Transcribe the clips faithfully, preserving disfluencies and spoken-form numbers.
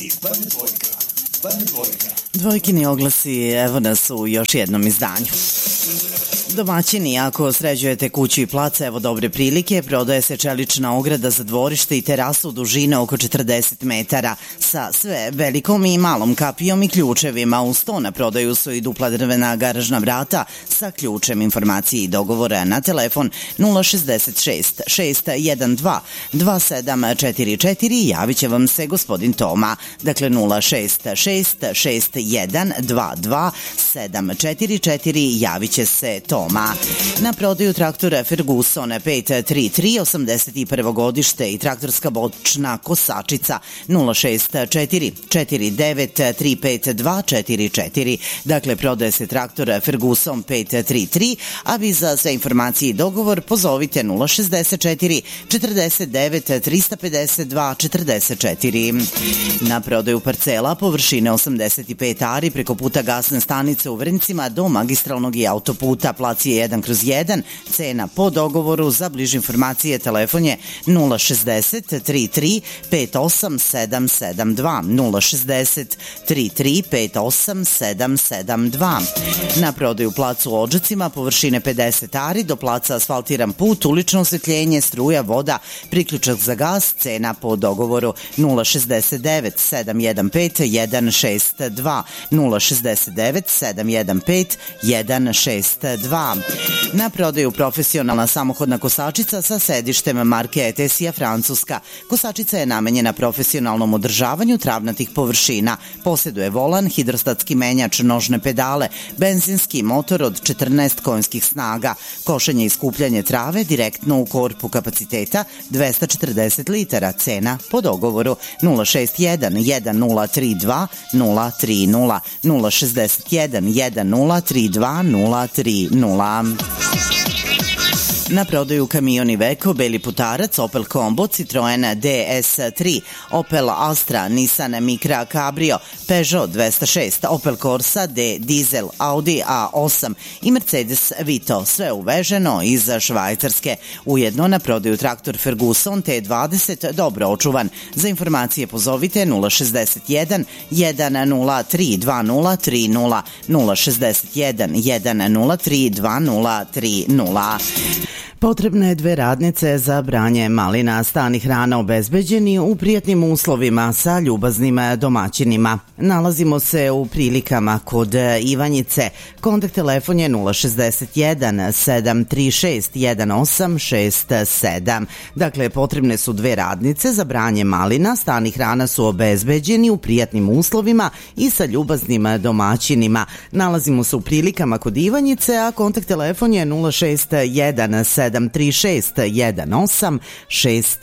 Dvojkini oglasi, evo nas u još jednom izdanju. Domaćini, ako sređujete kuću i plac, evo dobre prilike, prodaje se čelična ograda za dvorište i terasu dužine oko četrdeset metara sa sve velikom i malom kapijom i ključevima. Uz to na prodaju su i dupla drvena garažna vrata sa ključem. Informacije i dogovora na telefon nula šezdeset šest šest jedan dva dva sedam četiri četiri. Javit će vam se gospodin Toma. Dakle nula šest šest šest jedan dva dva sedam četiri četiri. Javit će se Toma. Na prodaju traktora Ferguson pet tri tri osamdeset prvo godište i traktorska bočna kosačica nula šest četiri četiri devet tri pet dva četiri četiri. Dakle, prodaje se traktor Ferguson pet tri tri, a vi za sve informacije i dogovor pozovite nula šezdeset četiri četrdeset devet trista pedeset dva četrdeset četiri. Na prodaju parcela površine osamdeset pet ari preko puta gasne stanice u Vrncima do magistralnog i autoputa, plac je jedan kroz jedan, cena po dogovoru. Za bliže informacije telefon je nula šezdeset tri tri pet osam sedam sedam dva nula šezdeset tri tri pet osam sedam sedam dva. Na prodaju plac u Odžacima površine pedeset ari, do placa asfaltiran put, ulično osvetljenje, struja, voda, priključak za gas, cena po dogovoru nula šezdeset devet sedam jedan pet jedan šest dva nula šezdeset devet sedam jedan pet jedan šest dva. Na prodaju profesionalna samohodna kosačica sa sedištem marke Etesija Francuska. Kosačica je namenjena profesionalnom održavanju travnatih površina. Posjeduje volan, hidrostatski menjač, nožne pedale, benzinski motor od četrnaest konjskih snaga, košenje i skupljanje trave direktno u korpu kapaciteta dvesta četrdeset litara. Cena po dogovoru nula šest jedan jedan nula tri dva nula tri nula nula šezdeset jedan jedan nula tri dva nula tri nula. Na prodaju kamioni Veko, Beli Putarac, Opel Combo, Citroen D S tri, Opel Astra, Nissan Micra Cabrio, Peugeot dvesta šest, Opel Corsa D Diesel, Audi A osam i Mercedes Vito, sve uveženo iz Švajcarske. Ujedno na prodaju traktor Ferguson T dvadeset, dobro očuvan. Za informacije pozovite nula šezdeset jedan jedan nula tri dva nula tri nula nula šezdeset jedan jedan nula tri dva nula tri nula. Potrebne dve radnice za branje malina. Stan i hrana obezbeđeni u prijatnim uslovima sa ljubaznim domaćinima. Nalazimo se u Prilikama kod Ivanjice. Kontakt telefon je nula šezdeset jedan sedam tri šest jedan osam šest sedam. Dakle, potrebne su dve radnice za branje malina. Stan i hrana su obezbeđeni u prijatnim uslovima i sa ljubaznim domaćinima. Nalazimo se u Prilikama kod Ivanjice, a kontakt telefon je nula šest jedan sedam tri šest jedan osam šest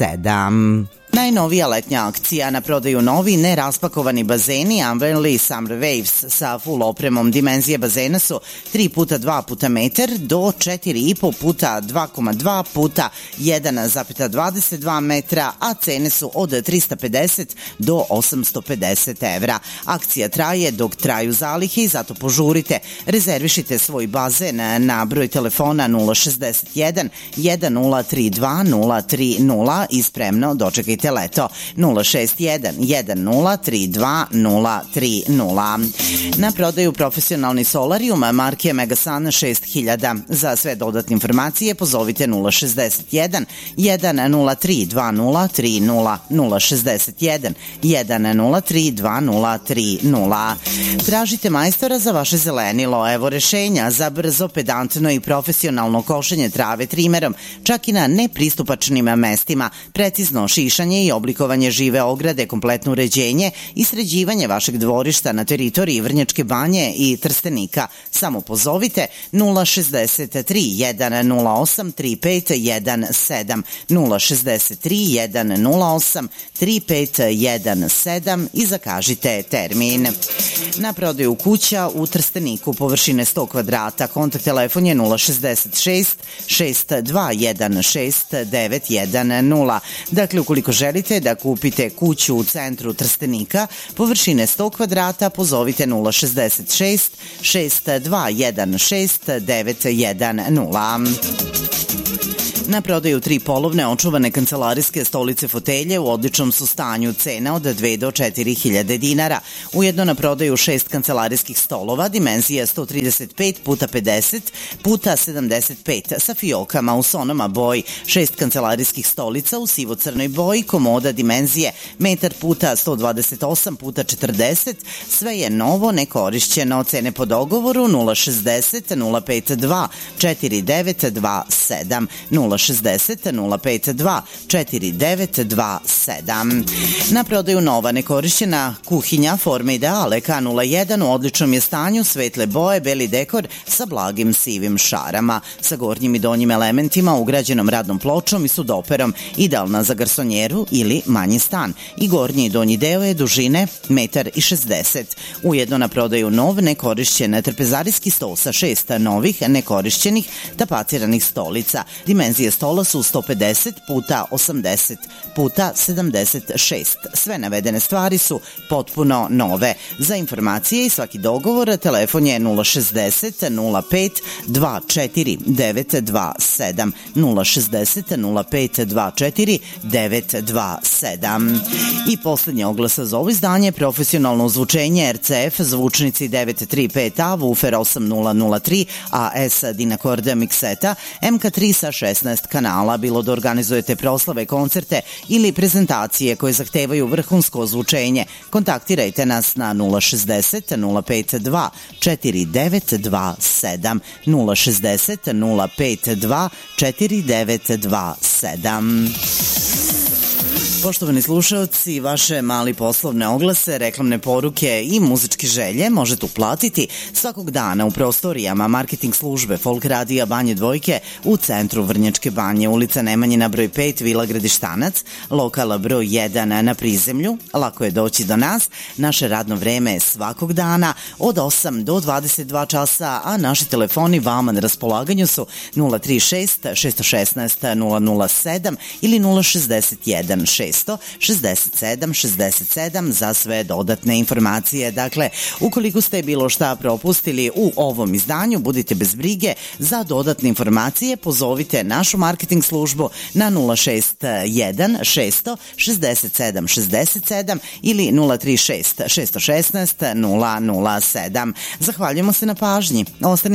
sedam. Najnovija letnja akcija, na prodaju novi neraspakovani bazeni Unveil Summer Waves sa full opremom. Dimenzije bazena su tri puta dva puta metar do četiri i po puta dva zarez dva puta jedan zarez dvadeset dva metra, a cene su od trista pedeset do osamsto pedeset evra. Akcija traje dok traju zalihe i zato požurite. Rezervišite svoj bazen na broj telefona nula šezdeset jedan jedan nula tri dva nula tri nula i spremno dočekajte leto nula šest jedan jedan nula tri dva nula tri nula. Na prodaju profesionalni solarium marke Megasun šest hiljada. Za sve dodatne informacije pozovite nula šezdeset jedan jedan nula tri dva nula tri nula nula šezdeset jedan jedan nula tri dva nula tri nula. Tražite majstora za vaše zelenilo. Evo rešenja za brzo, pedantno i profesionalno košenje trave trimerom, čak i na nepristupačnim mestima, precizno šišanje i oblikovanje žive ograde, kompletno uređenje i sređivanje vašeg dvorišta na teritoriji Vrnjačke Banje i Trstenika. Samo pozovite nula šezdeset tri jedan nula osam tri pet jedan sedam nula šezdeset tri jedan nula osam tri pet jedan sedam i zakažite termin. Na prodaju kuća u Trsteniku površine sto kvadrata. Kontakt telefon je nula šezdeset šest šest dva jedan šest devet jedan nula. Dakle, ukoliko želite da kupite kuću u centru Trstenika površine sto kvadrata, pozovite nula šezdeset šest šest dva jedan šest devet jedan nula. Na prodaju tri polovne očuvane kancelarijske stolice fotelje u odličnom su stanju, cena od dve do četiri hiljade dinara. Ujedno na prodaju šest kancelarijskih stolova, dimenzija sto trideset pet puta pedeset puta sedamdeset pet sa fiokama u sonoma boji, šest kancelarijskih stolica u sivo-crnoj boji, komoda dimenzije metar puta sto dvadeset osam puta četrdeset, sve je novo, nekorišćeno, cene po dogovoru nula šezdeset nula pet dva četiri devet dva sedam, nula šezdeset nula pet dva četiri devet dva sedam. Na prodaju nova nekorišćena kuhinja forme Ideale K nula jedan u odličnom je stanju, svetle boje, beli dekor sa blagim sivim šarama, sa gornjim i donjim elementima, ugrađenom radnom pločom i sudoperom, idealna za garsonjeru ili manji stan. I gornji i donji deo je dužine metar i šezdeset. Ujedno na prodaju nov nekorišćen trpezarijski sto sa šest novih nekorišćenih tapaciranih stolica. Dimenzije stola su sto pedeset puta osamdeset puta sedamdeset šest. Sve navedene stvari su potpuno nove. Za informacije i svaki dogovor telefon je nula šezdeset nula pet dva četiri devet dva sedam, nula šezdeset nula pet dva četiri devet dva sedam. I poslednje oglasa za ovo izdanje, profesionalno ozvučenje R C F, zvučnici devet tri pet A, Woofer osam nula nula tri, A S Dynacord mikseta, M K tri sa šesnaest kanala, bilo da organizujete proslave, koncerte ili prezentacije koje zahtevaju vrhunsko ozvučenje. Kontaktirajte nas na nula šezdeset nula pet dva četiri devet dva sedam, nula šezdeset nula pet dva četiri devet dva sedam. Poštovani slušalci, vaše mali poslovne oglase, reklamne poruke i muzičke želje možete uplatiti svakog dana u prostorijama marketing službe Folk radija Banje Dvojke u centru Vrnjačke Banje, ulica Nemanjina broj pet, Vila Gradištanac, lokala broj jedan na prizemlju. Lako je doći do nas. Naše radno vreme je svakog dana od osam do dvadeset dva časa, a naši telefoni vama na raspolaganju su nula tri šest šest jedan šest nula nula sedam ili nula šezdeset jedan šest šezdeset sedam šezdeset sedam za sve dodatne informacije. Dakle, ukoliko ste bilo šta propustili u ovom izdanju, budite bez brige. Za dodatne informacije pozovite našu marketing službu na nula šest jedan šest šezdeset sedam šezdeset sedam ili nula tri šest šest jedan šest nula nula sedam. Zahvaljujemo se na pažnji. Ostanite